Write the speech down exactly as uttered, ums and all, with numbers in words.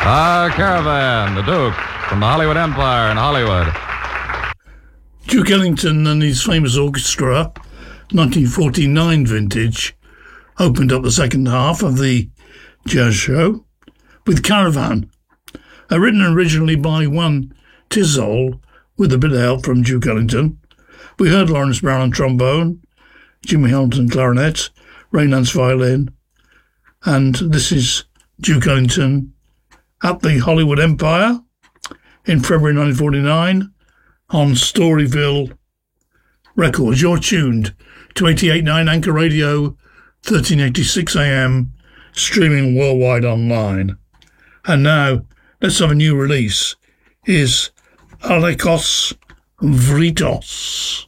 Ah, Caravan, the Duke, from the Hollywood Empire in Hollywood. Duke Ellington and his famous orchestra, nineteen forty-nine vintage, opened up the second half of the jazz show with Caravan, uh, written originally by one Tizol with a bit of help from Duke Ellington. We heard Lawrence Brown on trombone, Jimmy Hamilton clarinet, Ray Nance violin, and this is Duke Ellington at the Hollywood Empire in February nineteen forty-nine on Storyville Records. You're tuned to eighty-eight point nine Anchor Radio, thirteen eighty-six A M, streaming worldwide online. And now, let's have a new release. Here's Alekos Vritos.